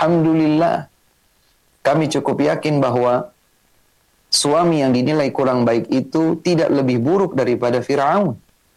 alhamdulillah, kami cukup yakin bahwa suami yang dinilai kurang baik itu tidak lebih buruk daripada Fir'aun.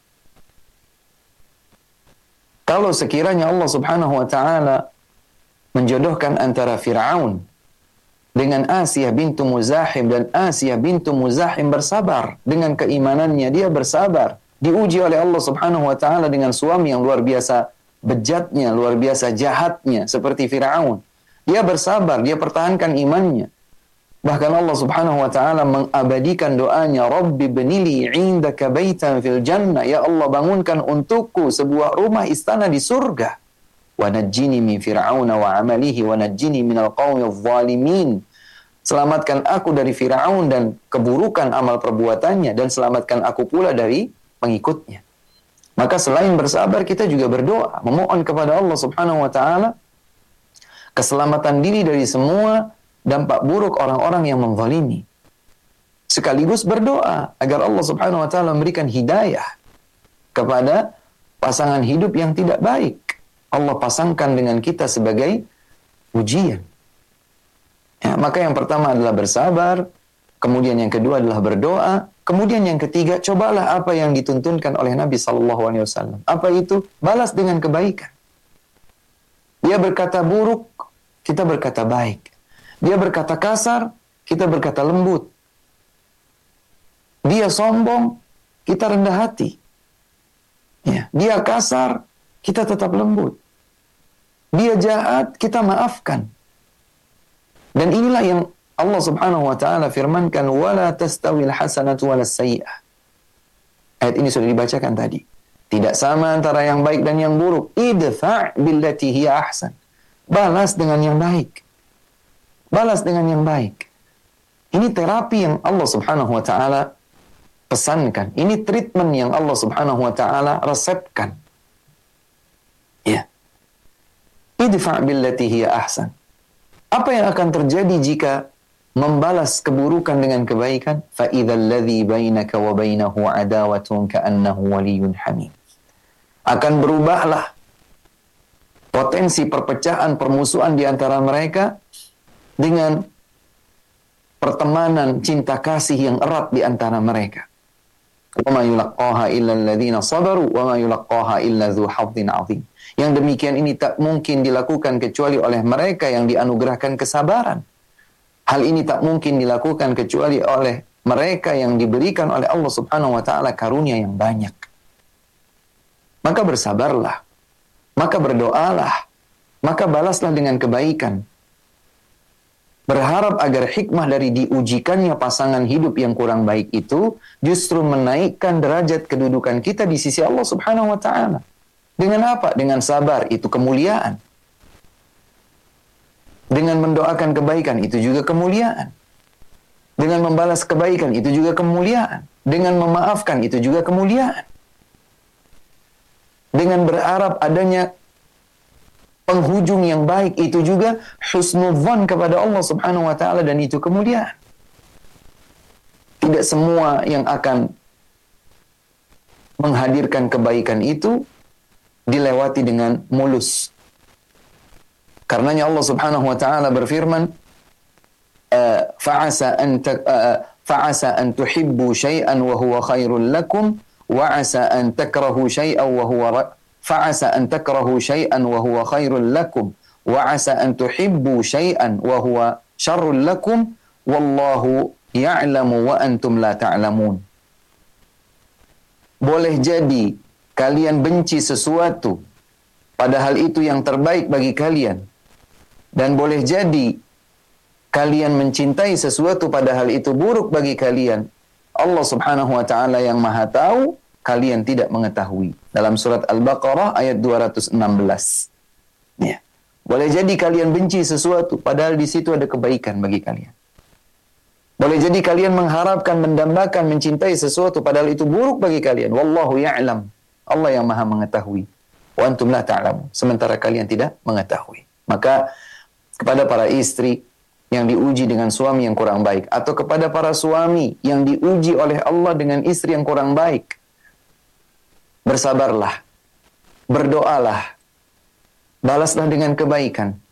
Kalau sekiranya Allah Subhanahu wa ta'ala menjodohkan antara Fir'aun dengan Asiyah bintu Muzahim, dan Asiyah bintu Muzahim bersabar dengan keimanannya, dia bersabar, diuji oleh Allah Subhanahu wa ta'ala dengan suami yang luar biasa bejatnya, luar biasa jahatnya seperti Fir'aun. Dia bersabar, dia pertahankan imannya. Bahkan Allah Subhanahu wa ta'ala mengabadikan doanya, Rabbi benili indaka baitan fil jannah, ya Allah bangunkan untukku sebuah rumah istana di surga. Wa najjini min fir'auna wa amalihi wa najjini minal qawmi adh-dhalimin. Selamatkan aku dari Fir'aun dan keburukan amal perbuatannya, dan selamatkan aku pula dari pengikutnya. Maka selain bersabar, kita juga berdoa, memohon kepada Allah Subhanahu wa ta'ala keselamatan diri dari semua dampak buruk orang-orang yang menzalimi. Sekaligus berdoa agar Allah Subhanahu wa ta'ala memberikan hidayah kepada pasangan hidup yang tidak baik. Allah pasangkan dengan kita sebagai ujian. Ya, maka yang pertama adalah bersabar, kemudian yang kedua adalah berdoa, kemudian yang ketiga, cobalah apa yang dituntunkan oleh Nabi SAW. Apa itu? Balas dengan kebaikan. Dia berkata buruk, kita berkata baik. Dia berkata kasar, kita berkata lembut. Dia sombong, kita rendah hati. Ya, dia kasar, kita tetap lembut. Dia jahat, kita maafkan. Dan inilah yang Allah Subhanahu wa ta'ala firmankan, wala tastawil hasanatu walas sayyi'ah. Ayat ini sudah dibacakan tadi. Tidak sama antara yang baik dan yang buruk. Idfa' billati hiya ahsan. Balas dengan yang baik. Balas dengan yang baik. Ini terapi yang Allah Subhanahu wa ta'ala pesankan. Ini treatment yang Allah Subhanahu wa ta'ala resepkan. Ya. Idfa' billati hiya ahsan. Apa yang akan terjadi jika membalas keburukan dengan kebaikan? Fa idzal ladzi bainaka wa bainahu adawatun ka'annahu waliyyun hamim. Akan berubahlah potensi perpecahan, permusuhan di antara mereka dengan pertemanan, cinta kasih yang erat di antara mereka. Wa ma yulaqqaha illa alladziina sabaru wa ma yulaqqaha illa dzu hazzin 'adzim. Yang demikian ini tak mungkin dilakukan kecuali oleh mereka yang dianugerahkan kesabaran. Hal ini tak mungkin dilakukan kecuali oleh mereka yang diberikan oleh Allah Subhanahu wa ta'ala karunia yang banyak. Maka bersabarlah, maka berdoalah, maka balaslah dengan kebaikan. Berharap agar hikmah dari diujikannya pasangan hidup yang kurang baik itu justru menaikkan derajat kedudukan kita di sisi Allah Subhanahu wa ta'ala. Dengan apa? Dengan sabar, itu kemuliaan. Dengan mendoakan kebaikan, itu juga kemuliaan. Dengan membalas kebaikan, itu juga kemuliaan. Dengan memaafkan, itu juga kemuliaan. Dengan berharap adanya penghujung yang baik, itu juga husnudzan kepada Allah Subhanahu wa ta'ala, dan itu kemuliaan. Tidak semua yang akan menghadirkan kebaikan itu dilewati dengan mulus. Karenanya Allah Subhanahu wa ta'ala berfirman, fa'asa an tuhibbu syai'an wa huwa khairul lakum wa 'asa an takrahu syai'an wa huwa fa'asa an takrahu syai'an wa huwa khairul lakum wa 'asa an tuhibbu syai'an wa huwa syarrul lakum wallahu ya'lamu wa antum la ta'lamun. Boleh jadi kalian benci sesuatu padahal itu yang terbaik bagi kalian, dan boleh jadi kalian mencintai sesuatu padahal itu buruk bagi kalian. Allah Subhanahu wa ta'ala yang maha tahu, kalian tidak mengetahui. Dalam surat Al-Baqarah ayat 216. Ya. Boleh jadi kalian benci sesuatu padahal di situ ada kebaikan bagi kalian. Boleh jadi kalian mengharapkan, mendambakan, mencintai sesuatu padahal itu buruk bagi kalian. Wallahu ya'lam. Allah yang maha mengetahui. Wa antum la ta'lamun. Sementara kalian tidak mengetahui. Maka kepada para istri yang diuji dengan suami yang kurang baik, atau kepada para suami yang diuji oleh Allah dengan istri yang kurang baik, bersabarlah, berdoalah, balaslah dengan kebaikan,